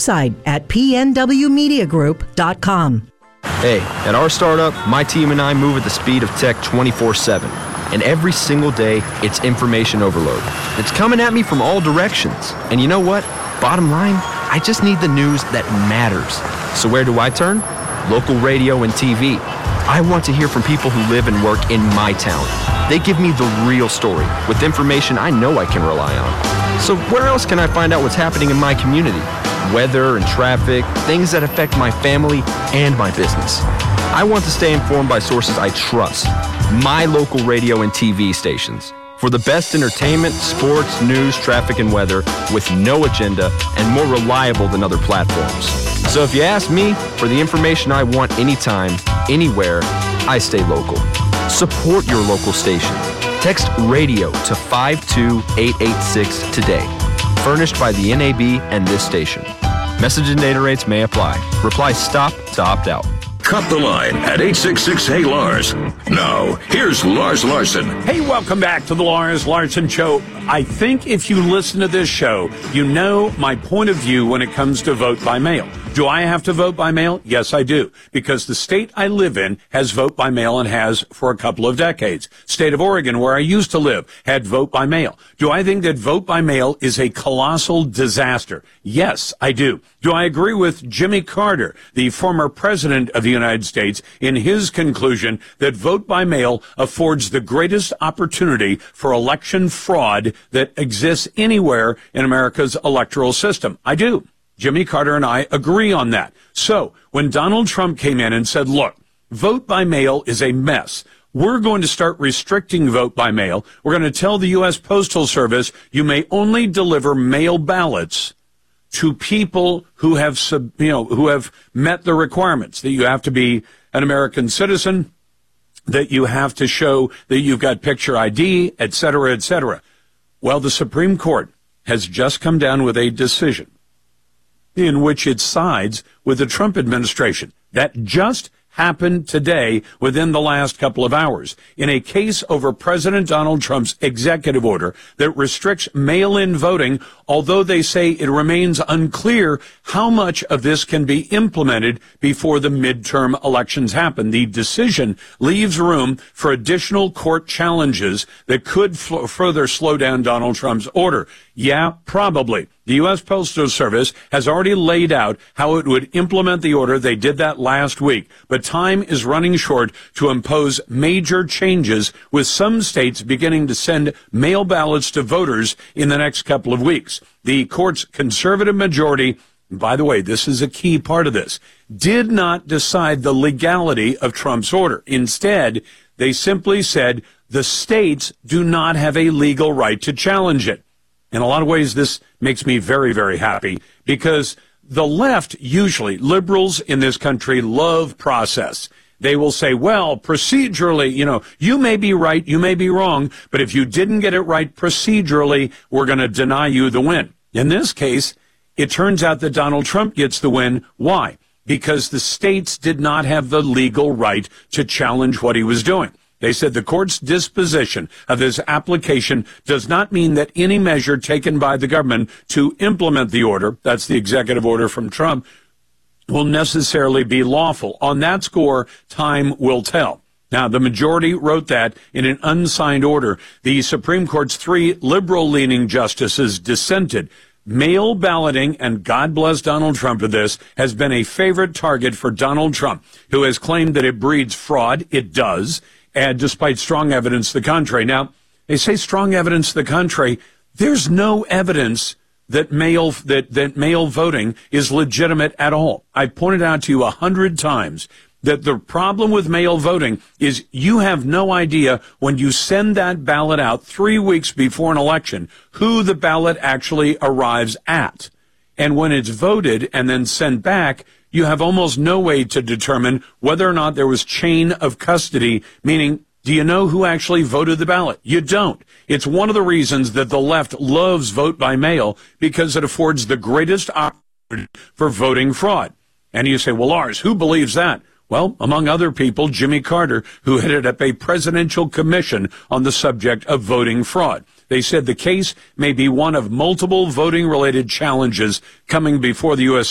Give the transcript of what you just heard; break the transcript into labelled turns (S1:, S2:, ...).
S1: website at pnwmediagroup.com.
S2: Hey, at our startup, my team and I move at the speed of tech 24/7. And every single day, it's information overload. It's coming at me from all directions. And you know what? Bottom line, I just need the news that matters. So where do I turn? Local radio and TV. I want to hear from people who live and work in my town. They give me the real story with information I know I can rely on. So where else can I find out what's happening in my community? Weather and traffic, things that affect my family and my business. I want to stay informed by sources I trust. My local radio and TV stations. For the best entertainment, sports, news, traffic, and weather with no agenda and more reliable than other platforms. So if you ask me for the information I want anytime, anywhere, I stay local. Support your local station. Text radio to 52886 today. Furnished by the NAB and this station. Message and data rates may apply. Reply STOP to opt out.
S3: Cut the line at 866-HEY-LARS. Now, here's Lars Larson.
S4: Hey, welcome back to the Lars Larson Show. I think if you listen to this show, you know my point of view when it comes to vote by mail. Do I have to vote by mail? Yes, I do. Because the state I live in has vote by mail and has for a couple of decades. State of Oregon, where I used to live, had vote by mail. Do I think that vote by mail is a colossal disaster? Yes, I do. Do I agree with Jimmy Carter, the former president of the United States, in his conclusion that vote by mail affords the greatest opportunity for election fraud that exists anywhere in America's electoral system? I do. Jimmy Carter and I agree on that. So when Donald Trump came in and said, look, vote by mail is a mess. We're going to start restricting vote by mail. We're going to tell the U.S. Postal Service you may only deliver mail ballots to people who have, who have met the requirements, that you have to be an American citizen, that you have to show that you've got picture ID, et cetera, et cetera. Well, the Supreme Court has just come down with a decision in which it sides with the Trump administration. That just happened today within the last couple of hours in a case over President Donald Trump's executive order that restricts mail-in voting, although they say it remains unclear how much of this can be implemented before the midterm elections happen. The decision leaves room for additional court challenges that could further slow down Donald Trump's order. Yeah, probably. The U.S. Postal Service has already laid out how it would implement the order. They did that last week. But time is running short to impose major changes, with some states beginning to send mail ballots to voters in the next couple of weeks. The court's conservative majority, by the way, this is a key part of this, did not decide the legality of Trump's order. Instead, they simply said the states do not have a legal right to challenge it. In a lot of ways, this makes me very, very happy, because the left, usually liberals in this country, love process. They will say, well, procedurally, you may be right, you may be wrong, but if you didn't get it right procedurally, we're going to deny you the win. In this case, it turns out that Donald Trump gets the win. Why? Because the states did not have the legal right to challenge what he was doing. They said the court's disposition of this application does not mean that any measure taken by the government to implement the order, that's the executive order from Trump, will necessarily be lawful. On that score, time will tell. Now, the majority wrote that in an unsigned order. The Supreme Court's 3 liberal-leaning justices dissented. Mail balloting, and God bless Donald Trump for this, has been a favorite target for Donald Trump, who has claimed that it breeds fraud. It does. And despite strong evidence to the contrary. Now, they say strong evidence to the contrary. There's no evidence that mail voting is legitimate at all. I've pointed out to you 100 times that the problem with mail voting is you have no idea when you send that ballot out 3 weeks before an election who the ballot actually arrives at. And when it's voted and then sent back, you have almost no way to determine whether or not there was chain of custody, meaning, do you know who actually voted the ballot? You don't. It's one of the reasons that the left loves vote by mail, because it affords the greatest opportunity for voting fraud. And you say, well, Lars, who believes that? Well, among other people, Jimmy Carter, who headed up a presidential commission on the subject of voting fraud. They said the case may be one of multiple voting-related challenges coming before the U.S.